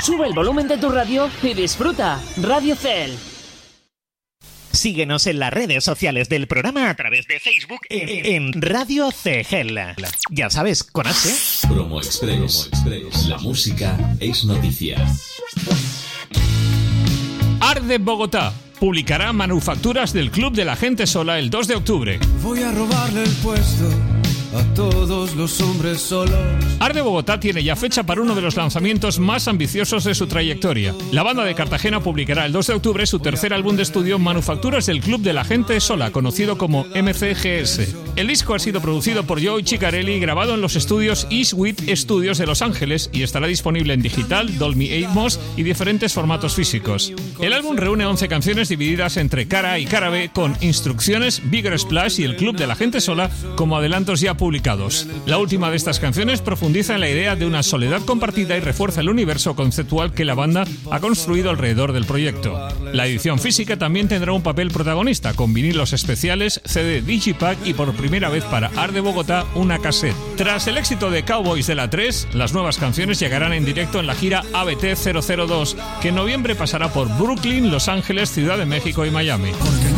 Sube el volumen de tu radio y disfruta. Radio Cel. Síguenos en las redes sociales del programa a través de Facebook en Radio CGEL. Ya sabes, con H. Promo Express. La música es noticia. Arde Bogotá publicará Manufacturas del Club de la Gente Sola el 2 de octubre. Voy a robarle el puesto a todos los hombres solos. Arde Bogotá tiene ya fecha para uno de los lanzamientos más ambiciosos de su trayectoria. La banda de Cartagena publicará el 2 de octubre su tercer álbum de estudio, Manufacturas del Club de la Gente Sola, conocido como MCGS. El disco ha sido producido por Joey Ciccarelli, grabado en los estudios Eastwood Studios de Los Ángeles y estará disponible en digital, Dolby Atmos y diferentes formatos físicos. El álbum reúne 11 canciones divididas entre cara A y cara B, con Instrucciones, Bigger Splash y El Club de la Gente Sola como adelantos ya publicados. La última de estas canciones profundiza en la idea de una soledad compartida y refuerza el universo conceptual que la banda ha construido alrededor del proyecto. La edición física también tendrá un papel protagonista, con vinilos especiales, CD Digipack y por primera vez para Arde Bogotá una cassette. Tras el éxito de Cowboys de la 3, las nuevas canciones llegarán en directo en la gira ABT 002, que en noviembre pasará por Brooklyn, Los Ángeles, Ciudad de México y Miami.